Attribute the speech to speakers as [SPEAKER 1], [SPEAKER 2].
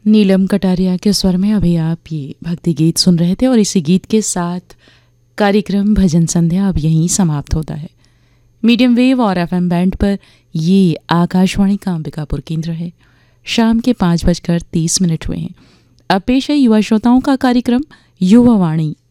[SPEAKER 1] नीलम कटारिया के स्वर में अभी आप ये भक्ति गीत सुन रहे थे और इसी गीत के साथ कार्यक्रम भजन संध्या अब यहीं समाप्त होता है। मीडियम वेव और एफएम बैंड पर ये आकाशवाणी का अंबिकापुर केंद्र है। शाम के 5:30 हुए हैं। अब पेश है युवा श्रोताओं का कार्यक्रम युवा वाणी।